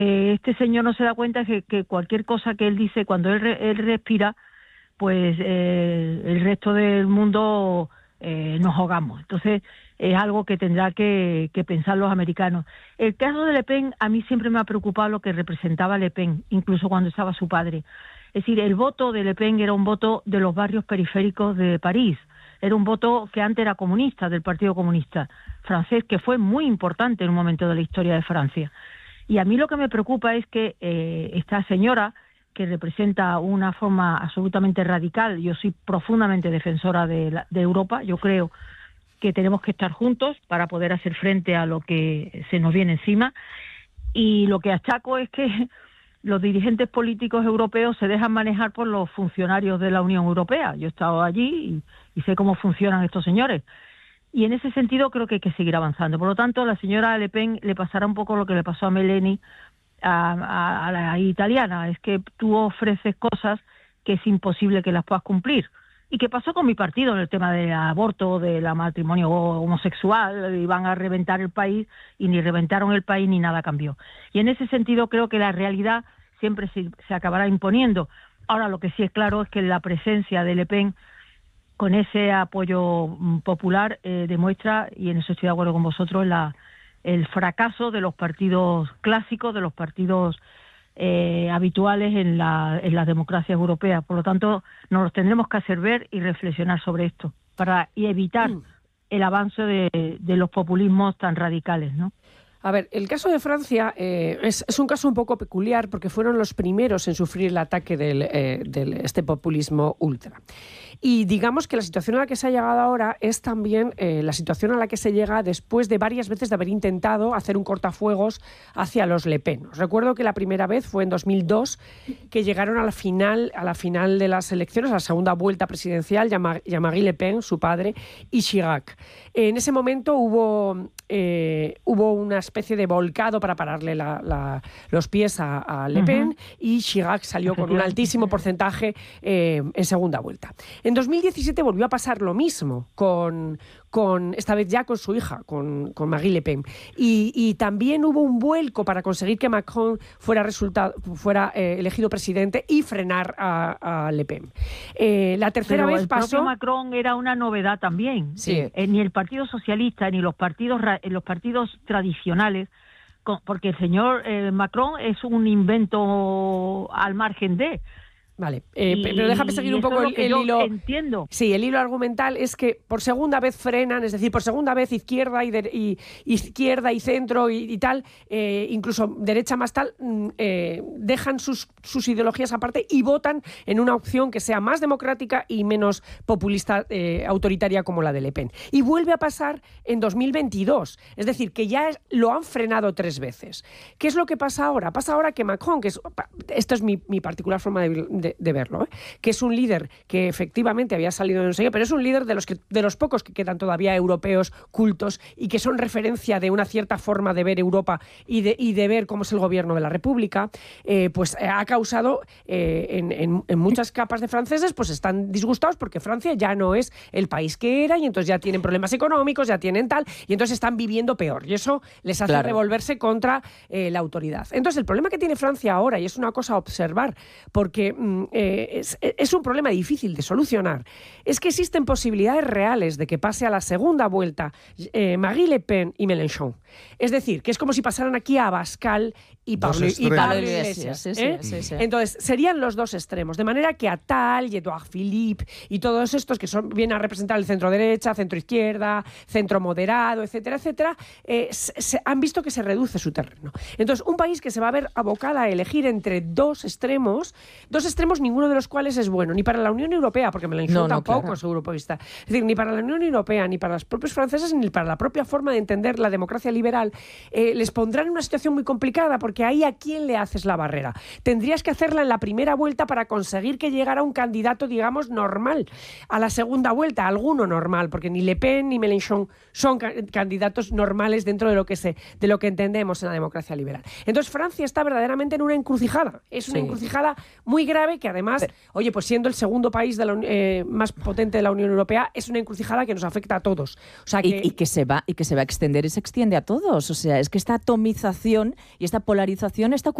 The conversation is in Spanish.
Este señor no se da cuenta que cualquier cosa que él dice, cuando él respira, pues el resto del mundo nos ahogamos. Entonces es algo que tendrá que pensar los americanos. El caso de Le Pen, a mí siempre me ha preocupado lo que representaba Le Pen, incluso cuando estaba su padre. Es decir, el voto de Le Pen era un voto de los barrios periféricos de París, era un voto que antes era comunista, del Partido Comunista francés, que fue muy importante en un momento de la historia de Francia. Y a mí lo que me preocupa es que esta señora, que representa una forma absolutamente radical, yo soy profundamente defensora de Europa, yo creo que tenemos que estar juntos para poder hacer frente a lo que se nos viene encima, y lo que achaco es que los dirigentes políticos europeos se dejan manejar por los funcionarios de la Unión Europea. Yo he estado allí y sé cómo funcionan estos señores. Y en ese sentido creo que hay que seguir avanzando. Por lo tanto, a la señora Le Pen le pasará un poco lo que le pasó a Meloni, a la italiana. Es que tú ofreces cosas que es imposible que las puedas cumplir. Y que pasó con mi partido en el tema del aborto, del matrimonio homosexual, y van a reventar el país, y ni reventaron el país ni nada cambió. Y en ese sentido creo que la realidad siempre se acabará imponiendo. Ahora, lo que sí es claro es que la presencia de Le Pen con ese apoyo popular demuestra, y en eso estoy de acuerdo con vosotros, el fracaso de los partidos clásicos, de los partidos habituales en las democracias europeas. Por lo tanto, nos los tendremos que hacer ver y reflexionar sobre esto para evitar el avance de los populismos tan radicales, ¿no? A ver, el caso de Francia es un caso un poco peculiar porque fueron los primeros en sufrir el ataque de este populismo ultra. Y digamos que la situación a la que se ha llegado ahora es también la situación a la que se llega después de varias veces de haber intentado hacer un cortafuegos hacia los Le Pen. Os recuerdo que la primera vez fue en 2002, que llegaron a la final de las elecciones, a la segunda vuelta presidencial, Jean-Marie Le Pen, su padre, y Chirac. En ese momento hubo una especie de volcado para pararle los pies a Le Pen, y Chirac salió con un altísimo porcentaje en segunda vuelta. En 2017 volvió a pasar lo mismo, esta vez ya con su hija, con Marine Le Pen. Y también hubo un vuelco para conseguir que Macron fuera elegido presidente y frenar a Le Pen. La tercera vez pasó... El propio Macron era una novedad también. Sí. Ni el Partido Socialista ni los partidos tradicionales, porque el señor Macron es un invento al margen de... Vale, pero déjame seguir un poco el hilo. Entiendo. Sí, el hilo argumental es que por segunda vez frenan, es decir, por segunda vez izquierda y centro y tal, incluso derecha más tal, dejan sus ideologías aparte y votan en una opción que sea más democrática y menos populista, autoritaria como la de Le Pen. Y vuelve a pasar en 2022, es decir, que ya lo han frenado 3 veces. ¿Qué es lo que pasa ahora? Pasa ahora que Macron, esto es mi particular forma de verlo, que es un líder que efectivamente había salido de un sello, pero es un líder de los pocos que quedan todavía europeos cultos y que son referencia de una cierta forma de ver Europa y de ver cómo es el gobierno de la República, pues ha causado en muchas capas de franceses, pues están disgustados porque Francia ya no es el país que era, y entonces ya tienen problemas económicos, ya tienen tal, y entonces están viviendo peor, y eso les hace revolverse contra la autoridad. Entonces el problema que tiene Francia ahora, y es una cosa a observar, porque es un problema difícil de solucionar, es que existen posibilidades reales de que pase a la segunda vuelta Marine Le Pen y Mélenchon. Es decir, que es como si pasaran aquí a Abascal y Pablo Iglesias. Sí. Entonces, serían los dos extremos. De manera que Attal y Edouard Philippe y todos estos que vienen a representar el centro-derecha, centro-izquierda, centro-moderado, etcétera, etcétera, han visto que se reduce su terreno. Entonces, un país que se va a ver abocada a elegir entre dos extremos, ninguno de los cuales es bueno, ni para la Unión Europea, porque Mélenchon tampoco es europeísta. Es decir, ni para la Unión Europea, ni para los propios franceses, ni para la propia forma de entender la democracia liberal, les pondrán en una situación muy complicada, porque ahí ¿a quién le haces la barrera? Tendrías que hacerla en la primera vuelta para conseguir que llegara un candidato, digamos, normal. A la segunda vuelta, alguno normal, porque ni Le Pen ni Mélenchon son candidatos normales dentro de lo que entendemos en la democracia liberal. Entonces Francia está verdaderamente en una encrucijada. Es una encrucijada muy grave que además, pues siendo el segundo país más potente de la Unión Europea, es una encrucijada que nos afecta a todos. O sea, que se va a extender y se extiende a todos. O sea, es que esta atomización y esta polarización está